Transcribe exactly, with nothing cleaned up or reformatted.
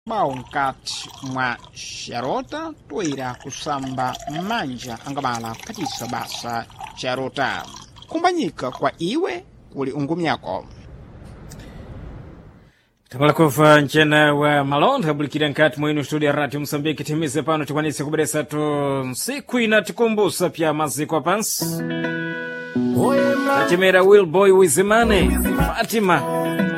bawo nkati mwa xarota toera kusamba manja angabala kuphatisa basa xarota kumbanyika kwa iwe kuli ungumyako. Tamala kufa nchena wa malonda bulikira nkati mwinu studio ya Radio Msambiki timize pano tukwanise kuberesa tu siku inatikumbusa pia maziko apansi Tatimera Will Boy Wizimane Fatima